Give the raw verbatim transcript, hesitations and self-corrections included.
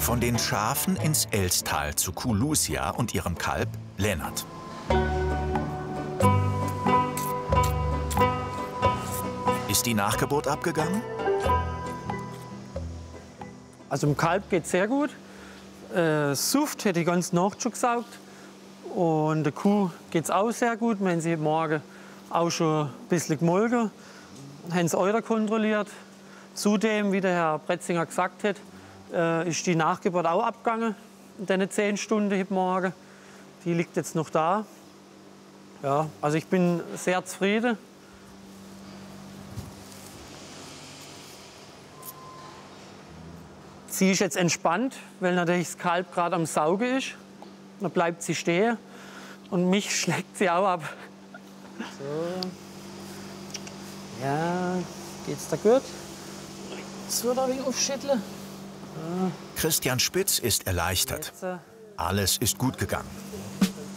Von den Schafen ins Elstal zu Kuh Lucia und ihrem Kalb Lennart. Ist die Nachgeburt abgegangen? Also dem Kalb geht sehr gut. Äh, Suft hätte die ganze Nacht schon gesaugt. Und der Kuh geht es auch sehr gut. Wir haben sie morgen auch schon ein bisschen gemolken. Haben sie Euter kontrolliert. Zudem, wie der Herr Bretzinger gesagt hat, äh, ist die Nachgeburt auch abgegangen. In den zehn Stunden heute Morgen. Die liegt jetzt noch da. Ja, also ich bin sehr zufrieden. Sie ist jetzt entspannt, weil natürlich das Kalb gerade am Saugen ist. Dann bleibt sie stehen und mich schlägt sie auch ab. So. Ja, geht's da gut? Jetzt wird er ein wenig aufschütteln. Christian Spitz ist erleichtert. Alles ist gut gegangen.